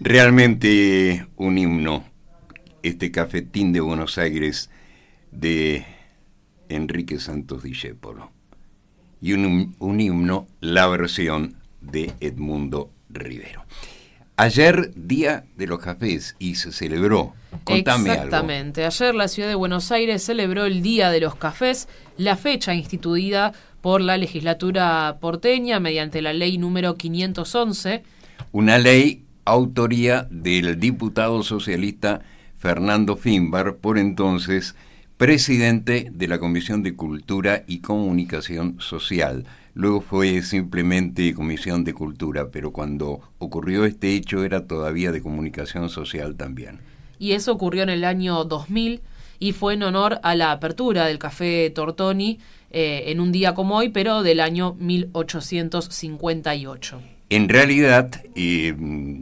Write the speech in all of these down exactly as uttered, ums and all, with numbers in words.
Realmente un himno, este Cafetín de Buenos Aires de Enrique Santos Discépolo. Y un, un himno, la versión de Edmundo Rivero. Ayer, Día de los Cafés, y se celebró. Contame Exactamente. algo. Ayer la ciudad de Buenos Aires celebró el Día de los Cafés, la fecha instituida por la legislatura porteña mediante la ley número quinientos once. Una ley autoría del diputado socialista Fernando Finbar, por entonces presidente de la Comisión de Cultura y Comunicación Social. Luego fue simplemente Comisión de Cultura, pero cuando ocurrió este hecho era todavía de Comunicación Social también. Y eso ocurrió en el año dos mil y fue en honor a la apertura del Café Tortoni eh, en un día como hoy, pero del año mil ochocientos cincuenta y ocho. En realidad, eh,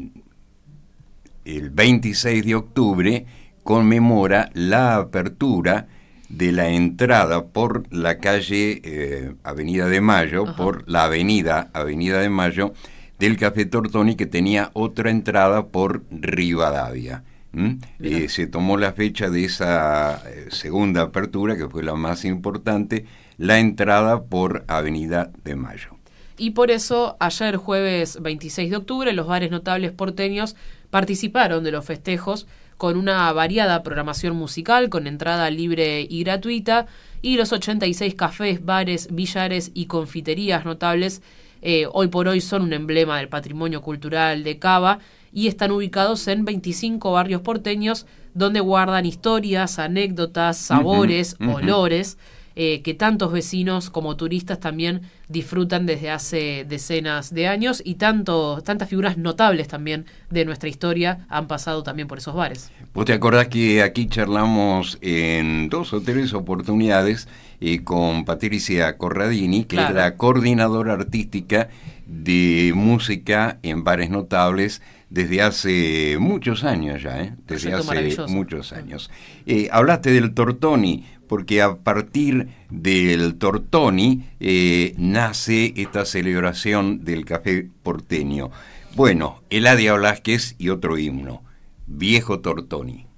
el veintiséis de octubre conmemora la apertura de la entrada por la calle eh, Avenida de Mayo, Ajá. por la avenida Avenida de Mayo del Café Tortoni, que tenía otra entrada por Rivadavia. ¿Mm? Eh, se tomó la fecha de esa eh, segunda apertura, que fue la más importante, la entrada por Avenida de Mayo. Y por eso, ayer jueves veintiséis de octubre, los bares notables porteños participaron de los festejos con una variada programación musical, con entrada libre y gratuita, y los ochenta y seis cafés, bares, billares y confiterías notables eh, hoy por hoy son un emblema del patrimonio cultural de Cava y están ubicados en veinticinco barrios porteños donde guardan historias, anécdotas, sabores, uh-huh, uh-huh. olores, Eh, que tantos vecinos como turistas también disfrutan desde hace decenas de años, y tanto, tantas figuras notables también de nuestra historia han pasado también por esos bares. ¿Vos te acordás que aquí charlamos en dos o tres oportunidades eh, con Patricia Corradini, que claro. es la coordinadora artística de música en bares notables desde hace muchos años ya, ¿eh? desde hace muchos años. Eh, hablaste del Tortoni, porque a partir del Tortoni eh, nace esta celebración del café porteño. Bueno, Eladia Blázquez y otro himno, Viejo Tortoni.